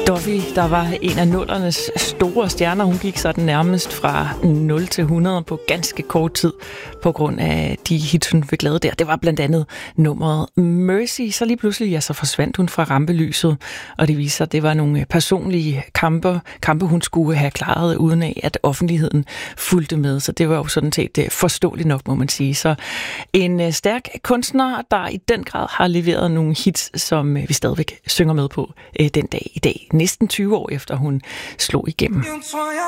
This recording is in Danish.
Duffy, der var en af nullernes store stjerner. Hun gik sådan nærmest fra 0 til 100 på ganske kort tid på grund af de hits, hun fik lavet der. Det var blandt andet nummeret Mercy. Så lige pludselig så forsvandt hun fra rampelyset, og det viser, at det var nogle personlige kampe, hun skulle have klaret, uden af, at offentligheden fulgte med. Så det var jo sådan set forståeligt nok, må man sige. Så en stærk kunstner, der i den grad har leveret nogle hits, som vi stadigvæk synger med på den dag i dag. Næsten 20 år efter hun slog igennem.